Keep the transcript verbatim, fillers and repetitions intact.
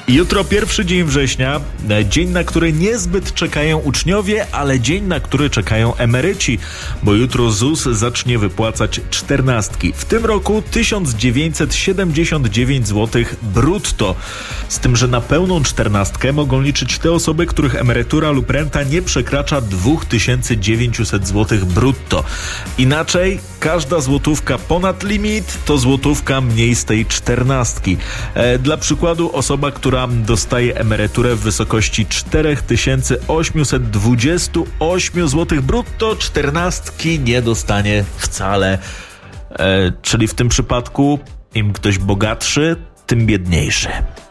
Jutro pierwszy dzień września, dzień, na który niezbyt czekają uczniowie, ale dzień, na który czekają emeryci, bo jutro Z U S zacznie wypłacać czternastki. W tym roku tysiąc dziewięćset siedemdziesiąt dziewięć złotych brutto. Z tym, że na pełną czternastkę mogą liczyć te osoby, których emerytura lub renta nie przekracza dwa tysiące dziewięćset złotych brutto. Inaczej, każda złotówka ponad limit to złotówka mniej z tej czternastki. E, dla przykładu osoba, która dostaje emeryturę w wysokości cztery tysiące osiemset dwadzieścia osiem złotych brutto, czternastki nie dostanie wcale. E, czyli w tym przypadku im ktoś bogatszy, tym biedniejszy.